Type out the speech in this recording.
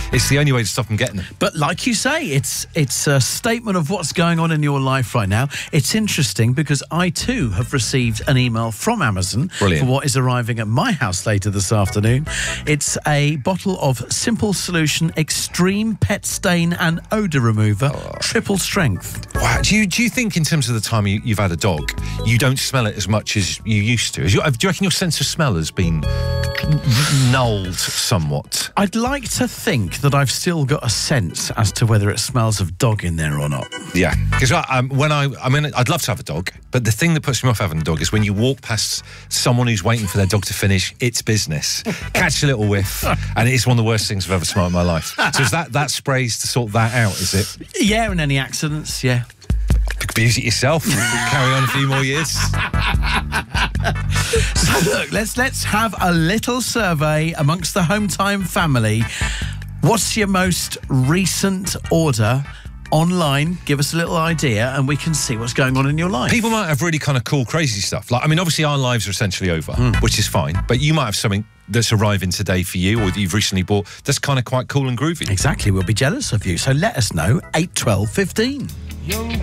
it's the only way to stop them getting them. But like you say, it's a statement of what's going on in your life right now. It's interesting because I too have received an email from Amazon Brilliant. for what is arriving at my house later this afternoon. It's a bottle of Simple Solution Extreme Pet Stain and Odour Remover, triple strength. Wow. Do you think in terms of the time you've had a dog, you don't smell it as much as you used to? Do you reckon your sense of smell has been nulled somewhat? I'd like to think that I've still got a sense as to whether it smells of dog in there or not. Yeah, because I'd love to have a dog, but the thing that puts me off having a dog is when you walk past someone who's waiting for their dog to finish its business, catch a little whiff, and it is one of the worst things I've ever smelled in my life. So is that sprays to sort that out, is it? Yeah, and any accidents, yeah. Abuse it yourself. Carry on a few more years. So look, let's have a little survey amongst the Home Time family. What's your most recent order online? Give us a little idea and we can see what's going on in your life. People might have really kind of cool, crazy stuff. Like, I mean, obviously our lives are essentially over, which is fine, but you might have something that's arriving today for you or that you've recently bought that's kind of quite cool and groovy. Exactly, we'll be jealous of you. So let us know, 8 12 15.